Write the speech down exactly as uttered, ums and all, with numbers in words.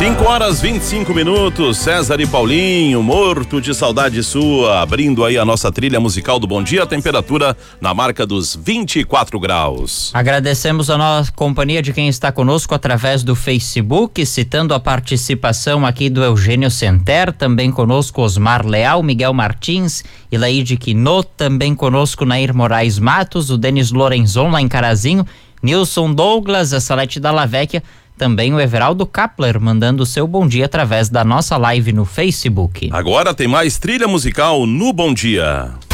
cinco horas e vinte e cinco minutos, César e Paulinho, morto de saudade sua, abrindo aí a nossa trilha musical do Bom Dia, a temperatura na marca dos vinte e quatro graus. Agradecemos a nossa companhia de quem está conosco através do Facebook, citando a participação aqui do Eugênio Senter, também conosco Osmar Leal, Miguel Martins, Ilaide Quinot, também conosco Nair Moraes Matos, o Denis Lorenzon lá em Carazinho, Nilson Douglas, a Salete Dallavecchia, também o Everaldo Kapler mandando o seu bom dia através da nossa live no Facebook. Agora tem mais trilha musical no Bom Dia.